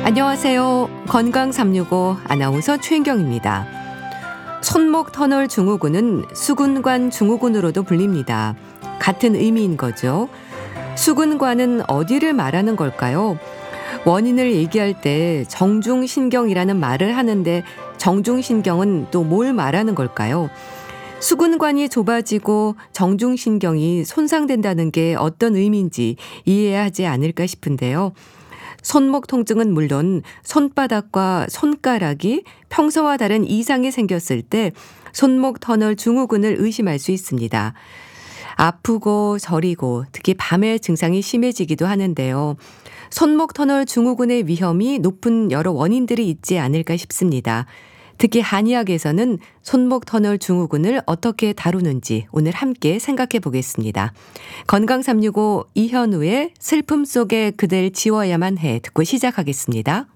안녕하세요. 건강 365 아나운서 최인경입니다. 손목 터널 증후군은 수근관 증후군으로도 불립니다. 같은 의미인 거죠. 수근관은 어디를 말하는 걸까요? 원인을 얘기할 때 정중신경이라는 말을 하는데 정중신경은 또 뭘 말하는 걸까요? 수근관이 좁아지고 정중신경이 손상된다는 게 어떤 의미인지 이해해야 하지 않을까 싶은데요. 손목 통증은 물론 손바닥과 손가락이 평소와 다른 이상이 생겼을 때 손목 터널 증후군을 의심할 수 있습니다. 아프고 저리고 특히 밤에 증상이 심해지기도 하는데요. 손목 터널 증후군의 위험이 높은 여러 원인들이 있지 않을까 싶습니다. 특히 한의학에서는 손목 터널 증후군을 어떻게 다루는지 오늘 함께 생각해 보겠습니다. 건강 365 이현우의 슬픔 속에 그댈 지워야만 해 듣고 시작하겠습니다.